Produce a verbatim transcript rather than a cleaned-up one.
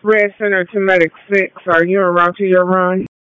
Red Center to Medic six. Are you en route to your run?